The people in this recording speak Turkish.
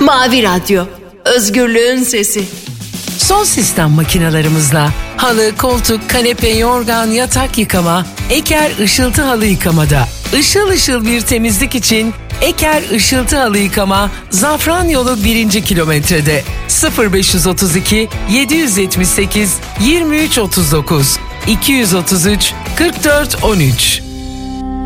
Mavi Radyo, özgürlüğün sesi. Son sistem makinalarımızla halı, koltuk, kanepe, yorgan, yatak yıkama, Eker Işıltı Halı Yıkamada. Işıl ışıl bir temizlik için Eker Işıltı Halı Yıkama, Zafranyolu 1. kilometrede. 0532 778 2339 233 44 13.